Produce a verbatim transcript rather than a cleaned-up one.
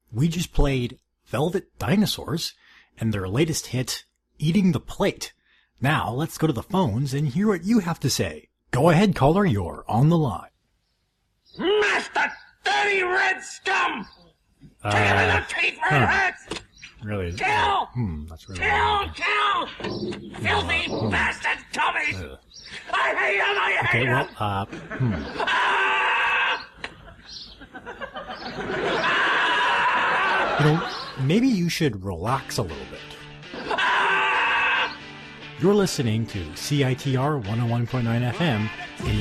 We just played Velvet Dinosaurs and their latest hit, Eating the Plate. Now, let's go to the phones and hear what you have to say. Go ahead, caller, you're on the line. Master dirty red scum! Uh, Take him in the teeth where it huh. hurts! Really? Kill! Hmm, that's really Kill! weird. Kill! Filthy Hmm. bastard Tommy! Ugh. I hate him! I hate Okay, him! well, uh, hmm. Ah! You know, maybe you should relax a little bit. Ah! You're listening to C I T R one oh one point nine F M in